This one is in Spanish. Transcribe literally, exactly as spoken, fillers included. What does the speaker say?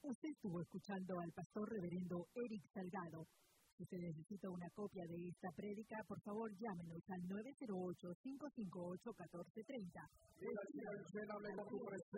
Usted estuvo escuchando al pastor reverendo Eric Salgado. Si usted necesita una copia de esta prédica, por favor llámenos al nueve cero ocho, cinco cinco ocho, uno cuatro tres cero.